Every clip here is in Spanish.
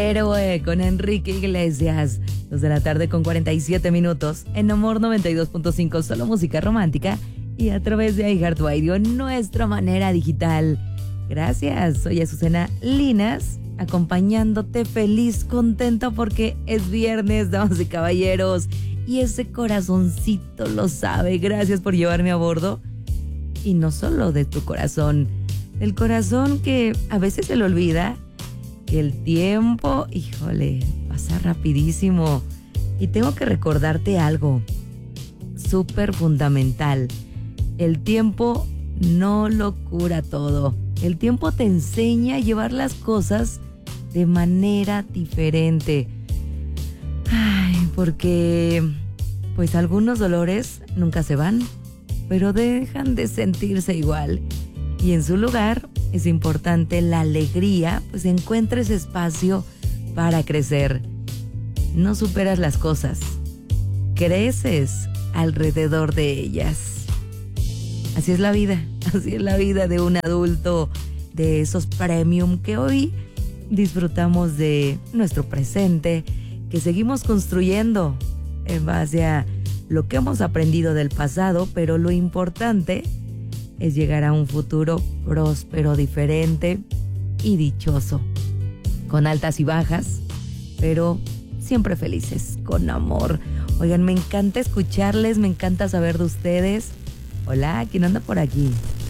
Héroe con Enrique Iglesias. 2 de la tarde con 47 minutos. En Amor 92.5, solo música romántica. Y a través de iHeartRadio, nuestra manera digital. Gracias, soy Azucena Linas, acompañándote feliz, contenta porque es viernes, damas y caballeros. Y ese corazoncito lo sabe. Gracias por llevarme a bordo. Y no solo de tu corazón, el corazón que a veces se le olvida que el tiempo, híjole, pasa rapidísimo. Y tengo que recordarte algo súper fundamental. El tiempo no lo cura todo. El tiempo te enseña a llevar las cosas de manera diferente. Ay, porque pues algunos dolores nunca se van, pero dejan de sentirse igual. Y en su lugar es importante la alegría, pues encuentra ese espacio para crecer. No superas las cosas, creces alrededor de ellas. Así es la vida de un adulto, de esos premium que hoy disfrutamos de nuestro presente, que seguimos construyendo en base a lo que hemos aprendido del pasado, pero lo importante es llegar a un futuro próspero, diferente y dichoso, con altas y bajas, pero siempre felices, con amor. Oigan, me encanta escucharles, me encanta saber de ustedes. Hola, ¿quién anda por aquí?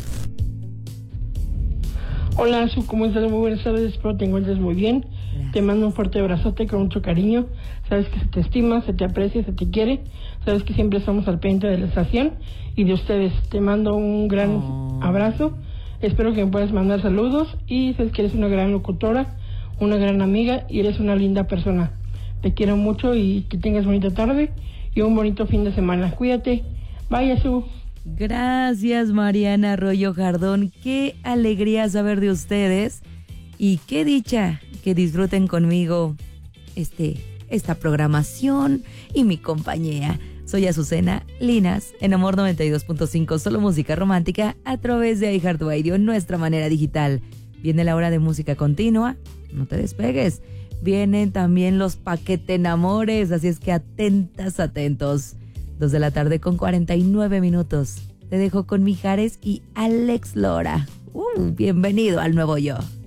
Hola, Su, ¿cómo estás? Muy buenas tardes, espero te encuentres muy bien. Gracias. Te mando un fuerte abrazote con mucho cariño. Sabes que se te estima, se te aprecia, se te quiere. Sabes que siempre estamos al pendiente de la estación y de ustedes. Te mando un gran abrazo. Espero que me puedas mandar saludos y sabes que eres una gran locutora, una gran amiga y eres una linda persona. Te quiero mucho y que tengas bonita tarde y un bonito fin de semana. Cuídate. Bye, Su. Gracias, Mariana Arroyo Jardón. Qué alegría saber de ustedes y qué dicha que disfruten conmigo esta programación y mi compañía. Soy Azucena Linas, en Amor 92.5, solo música romántica a través de iHeartRadio, nuestra manera digital. Viene la hora de música continua, no te despegues. Vienen también los paquete enamores, así es que atentas, atentos. 2 de la tarde con 49 minutos. Te dejo con Mijares y Alex Lora. Bienvenido al nuevo yo.